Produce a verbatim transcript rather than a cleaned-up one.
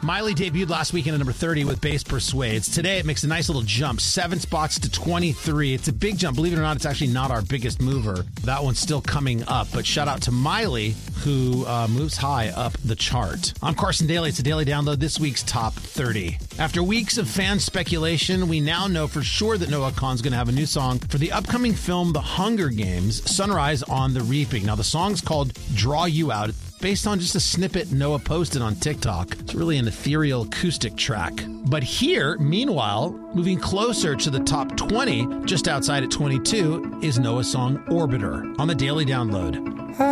Miley debuted last weekend at number thirty with Bass Persuades. Today, it makes a nice little jump, seven spots to twenty-three. It's a big jump. Believe it or not, it's actually not our biggest mover. That one's still coming up. But shout out to Miley, who uh, moves high up the chart. I'm Carson Daly. It's a daily download, this week's top thirty. After weeks of fan speculation, we now know for sure that Noah Kahan's going to have a new song for the upcoming film The Hunger Games, Sunrise on the Reaping. Now, the song's called Draw You Out, based on just a snippet Noah posted on TikTok. It's really an ethereal acoustic track. But here, meanwhile, moving closer to the top twenty, just outside at twenty-two, is Noah's song Orbiter on the Daily Download.